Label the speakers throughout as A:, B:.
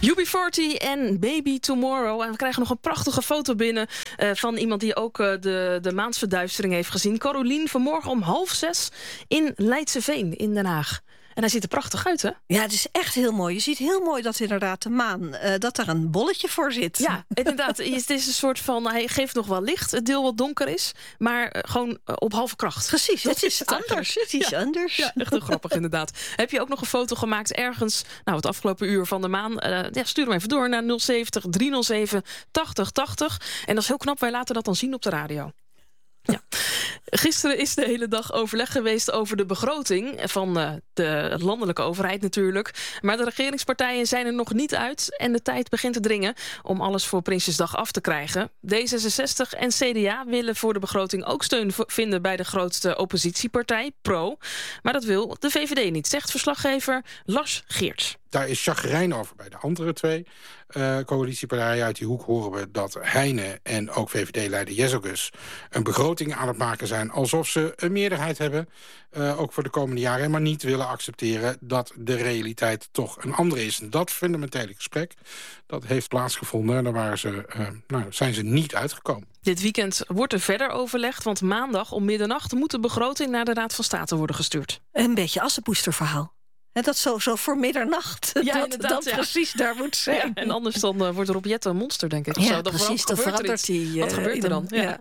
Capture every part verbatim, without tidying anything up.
A: U B veertig en Baby Tomorrow. En we krijgen nog een prachtige foto binnen uh, van iemand die ook uh, de, de maansverduistering heeft gezien. Carolien, vanmorgen om half zes in Leidseveen in Den Haag. En hij ziet er prachtig uit, hè?
B: Ja, het is echt heel mooi. Je ziet heel mooi dat inderdaad de maan, uh, dat daar een bolletje voor zit.
A: Ja, inderdaad. Het is een soort van, hij geeft nog wel licht, het deel wat donker is, maar uh, gewoon uh, op halve kracht.
B: Precies, het is het anders. Het is
A: ja.
B: anders.
A: Ja, echt heel grappig inderdaad. Heb je ook nog een foto gemaakt ergens, nou het afgelopen uur van de maan? Uh, ja, stuur hem even door naar nul zeventig driehonderdzeven tachtig tachtig. En dat is heel knap, wij laten dat dan zien op de radio. Ja. Gisteren is de hele dag overleg geweest over de begroting van uh, de landelijke overheid natuurlijk. Maar de regeringspartijen zijn er nog niet uit en de tijd begint te dringen om alles voor Prinsjesdag af te krijgen. D zesenzestig en C D A willen voor de begroting ook steun vinden bij de grootste oppositiepartij, Pro. Maar dat wil de V V D niet, zegt verslaggever Lars Geerts.
C: Daar is chagrijn over bij de andere twee uh, coalitiepartijen. Uit die hoek horen we dat Heine en ook V V D-leider Jezelgus een begroting aan het maken zijn alsof ze een meerderheid hebben, uh, ook voor de komende jaren, maar niet willen accepteren dat de realiteit toch een andere is. En dat fundamentele gesprek, dat heeft plaatsgevonden en daar waren ze, uh, nou, zijn ze niet uitgekomen.
A: Dit weekend wordt er verder overlegd, want maandag om middernacht moet de begroting naar de Raad van State worden gestuurd.
B: Een beetje Assepoesterverhaal. He, dat zo, zo voor middernacht.
A: Ja,
B: dat dat ja. precies daar moet zijn. Ja,
A: en anders dan uh, wordt Rob Jetten een monster, denk ik. Of
B: ja,
A: zo. Dan
B: precies. Dan verandert hij. Uh,
A: Wat gebeurt er dan? Ja.
B: Ja.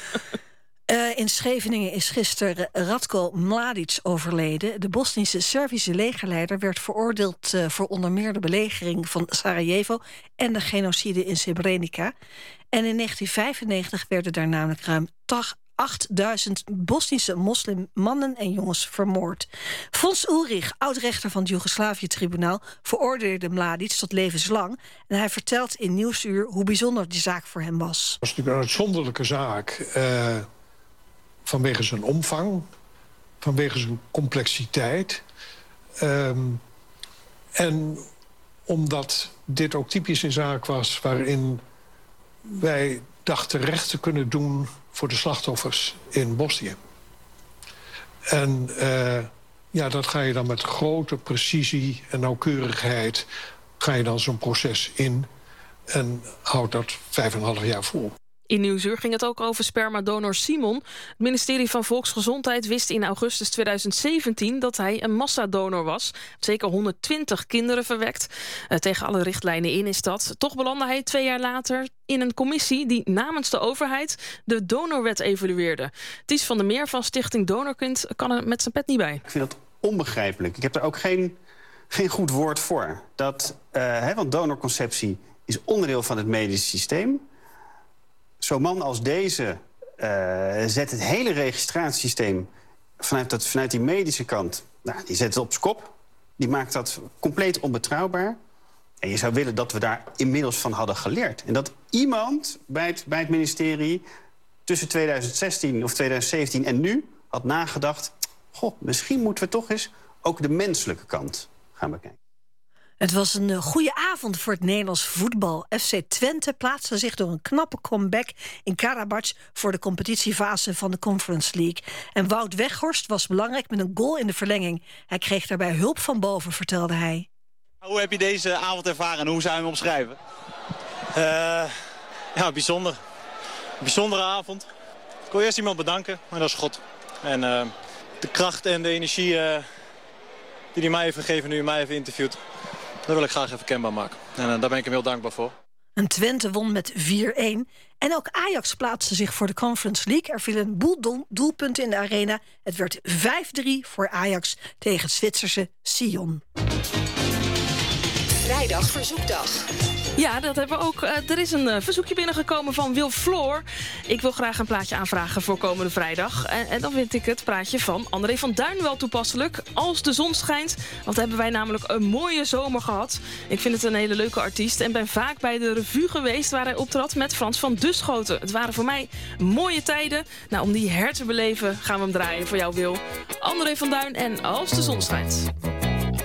B: Uh, in Scheveningen is gisteren Ratko Mladic overleden. De Bosnische Servische legerleider werd veroordeeld uh, voor onder meer de belegering van Sarajevo en de genocide in Srebrenica. En in negentien vijfennegentig werden daar namelijk ruim achtduizend Bosnische moslimmannen en jongens vermoord. Fons Ulrich, oud-rechter van het Joegoslavië-tribunaal, veroordeelde Mladic tot levenslang. En hij vertelt in Nieuwsuur hoe bijzonder die zaak voor hem was.
D: Het was natuurlijk een uitzonderlijke zaak. Uh, vanwege zijn omvang, vanwege zijn complexiteit. Um, en omdat dit ook typisch een zaak was waarin wij dachten recht te kunnen doen voor de slachtoffers in Bosnië. En uh, ja, dat ga je dan met grote precisie en nauwkeurigheid ga je dan zo'n proces in en houdt dat vijf en een half jaar vol.
A: In Nieuwsuur ging het ook over spermadonor Simon. Het ministerie van Volksgezondheid wist in augustus tweeduizend zeventien dat hij een massadonor was. Zeker honderdtwintig kinderen verwekt. Uh, tegen alle richtlijnen in is dat. Toch belandde hij twee jaar later in een commissie die namens de overheid de donorwet evalueerde. Ties van der Meer van Stichting Donorkind kan er met zijn pet niet bij.
E: Ik vind dat onbegrijpelijk. Ik heb er ook geen, geen goed woord voor. Dat, uh, hè, want donorconceptie is onderdeel van het medisch systeem. Zo'n man als deze uh, zet het hele registratiesysteem vanuit, dat, vanuit die medische kant, nou, die zet het op z'n kop. Die maakt dat compleet onbetrouwbaar. En je zou willen dat we daar inmiddels van hadden geleerd. En dat iemand bij het, bij het ministerie tussen tweeduizend zestien of tweeduizend zeventien en nu had nagedacht, goh, misschien moeten we toch eens ook de menselijke kant gaan bekijken.
B: Het was een goede avond voor het Nederlands voetbal. F C Twente plaatste zich door een knappe comeback in Karabach voor de competitiefase van de Conference League. En Wout Weghorst was belangrijk met een goal in de verlenging. Hij kreeg daarbij hulp van boven, vertelde hij.
F: Hoe heb je deze avond ervaren en hoe zou je hem omschrijven? Uh, ja, bijzonder. Bijzondere avond. Ik wil eerst iemand bedanken, en dat is God. En uh, de kracht en de energie uh, die hij mij heeft gegeven nu hij mij heeft interviewd, dat wil ik graag even kenbaar maken. En uh, daar ben ik hem heel dankbaar voor.
B: En Twente won met vier-een. En ook Ajax plaatste zich voor de Conference League. Er vielen een boel doelpunten in de arena. Het werd vijf drie voor Ajax tegen het Zwitserse Sion.
G: Vrijdag Verzoekdag.
A: Ja, dat hebben we ook. Uh, er is een uh, verzoekje binnengekomen van Wil Floor. Ik wil graag een plaatje aanvragen voor komende vrijdag. En, en dan vind ik het praatje van André van Duin wel toepasselijk. Als de zon schijnt, want hebben wij namelijk een mooie zomer gehad. Ik vind het een hele leuke artiest en ben vaak bij de revue geweest waar hij optrad met Frans van Duschoten. Het waren voor mij mooie tijden. Nou, om die her te beleven gaan we hem draaien voor jou, Wil. André van Duin en Als de zon schijnt.